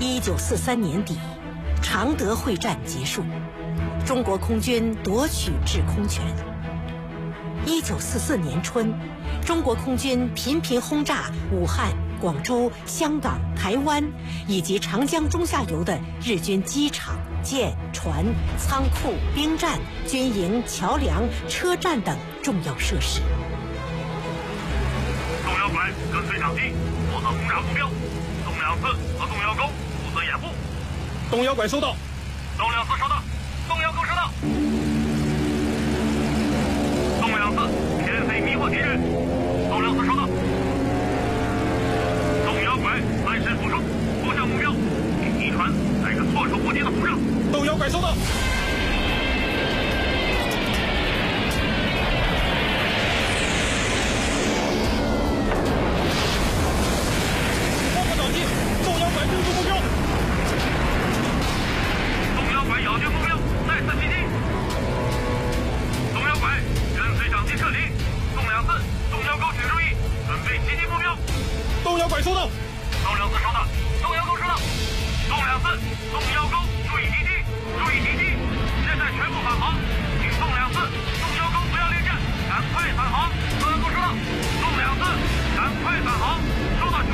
1943年底，常德会战结束，中国空军夺取制空权。1944年春，中国空军频频轰炸武汉、广州、香港、台湾以及长江中下游的日军机场、舰、船、仓库、兵站、军营、桥梁、车站等重要设施。 动摇拐跟随长机负责轰炸目标，动两次和动摇沟负责掩护。 动摇拐收到。 动两次收到。动摇沟收到。动两次天黑迷惑敌人。动两次收到。动摇拐随时俯冲扑向目标，并敌船来个措手不及的轰炸。 动摇拐收到。包括长机，动摇拐攻击目标。 动摇拐咬定目标，再次袭击。动摇拐跟随长机撤离。动两次，动摇沟请注意，准备袭击目标。 动摇拐收到。 动两次收到。动摇沟收到。动两次，动摇沟注意敌机，注意敌机，现在全部返航。请动两次，动摇沟不要恋战，赶快返航。动摇沟收到。动两次，赶快返航。收到。